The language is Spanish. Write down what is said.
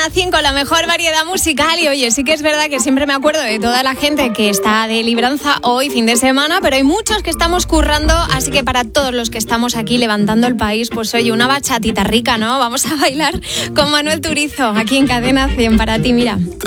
Cadena 5, la mejor variedad musical. Y oye, sí que es verdad que siempre me acuerdo de toda la gente que está de libranza hoy, fin de semana, pero hay muchos que estamos currando, así que para todos los que estamos aquí levantando el país, pues oye, una bachatita rica, ¿no? Vamos a bailar con Manuel Turizo, aquí en Cadena 100 para ti, mira.